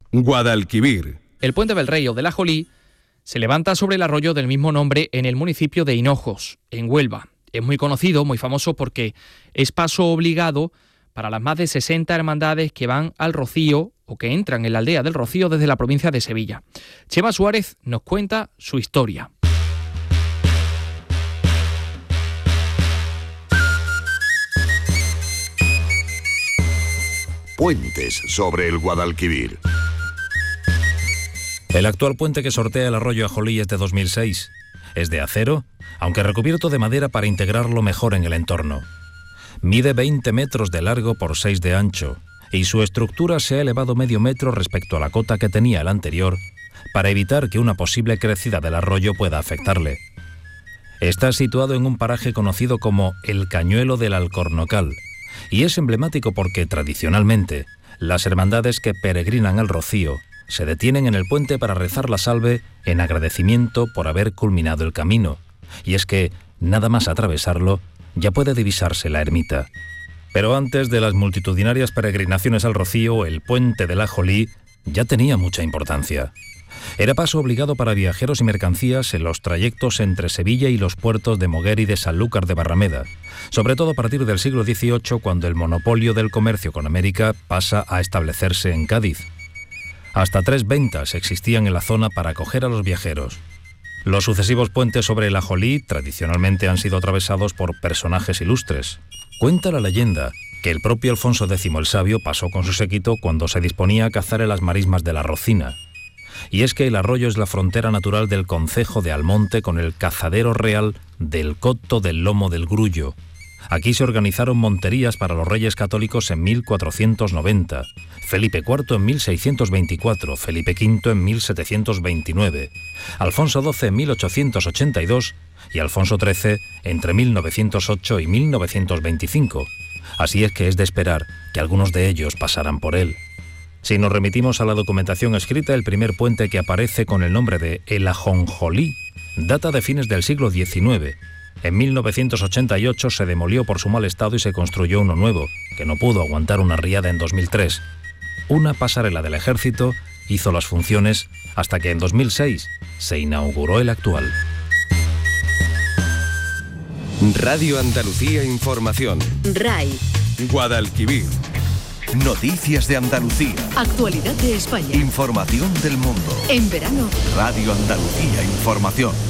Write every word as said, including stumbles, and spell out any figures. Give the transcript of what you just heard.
Guadalquivir. El puente del Rey o del Ajolí se levanta sobre el arroyo del mismo nombre en el municipio de Hinojos, en Huelva. Es muy conocido, muy famoso porque es paso obligado para las más de sesenta hermandades que van al Rocío o que entran en la aldea del Rocío desde la provincia de Sevilla. Chema Suárez nos cuenta su historia. Puentes sobre el Guadalquivir. El actual puente que sortea el arroyo Ajolí es de dos mil seis. Es de acero, aunque recubierto de madera para integrarlo mejor en el entorno. Mide veinte metros de largo por seis de ancho y su estructura se ha elevado medio metro respecto a la cota que tenía el anterior para evitar que una posible crecida del arroyo pueda afectarle. Está situado en un paraje conocido como el Cañuelo del Alcornocal y es emblemático porque tradicionalmente las hermandades que peregrinan al Rocío se detienen en el puente para rezar la salve en agradecimiento por haber culminado el camino, y es que, nada más atravesarlo, ya puede divisarse la ermita. Pero antes de las multitudinarias peregrinaciones al Rocío, el puente del Ajolí ya tenía mucha importancia. Era paso obligado para viajeros y mercancías en los trayectos entre Sevilla y los puertos de Moguer y de Sanlúcar de Barrameda, sobre todo a partir del siglo dieciocho, cuando el monopolio del comercio con América pasa a establecerse en Cádiz. Hasta tres ventas existían en la zona para acoger a los viajeros. Los sucesivos puentes sobre el Ajolí tradicionalmente han sido atravesados por personajes ilustres. Cuenta la leyenda que el propio Alfonso X el Sabio pasó con su séquito cuando se disponía a cazar en las marismas de la Rocina. Y es que el arroyo es la frontera natural del concejo de Almonte con el cazadero real del Coto del Lomo del Grullo. Aquí se organizaron monterías para los reyes católicos en mil cuatrocientos noventa, Felipe cuarto en mil seiscientos veinticuatro, Felipe quinto en mil setecientos veintinueve, Alfonso doce en mil ochocientos ochenta y dos y Alfonso trece entre mil novecientos ocho y mil novecientos veinticinco. Así es que es de esperar que algunos de ellos pasaran por él. Si nos remitimos a la documentación escrita, el primer puente que aparece con el nombre de El Ajonjolí data de fines del siglo diecinueve. En mil novecientos ochenta y ocho se demolió por su mal estado y se construyó uno nuevo, que no pudo aguantar una riada en dos mil tres. Una pasarela del ejército hizo las funciones hasta que en dos mil seis se inauguró el actual. Radio Andalucía Información. R A I. Guadalquivir. Noticias de Andalucía. Actualidad de España. Información del mundo. En verano. Radio Andalucía Información.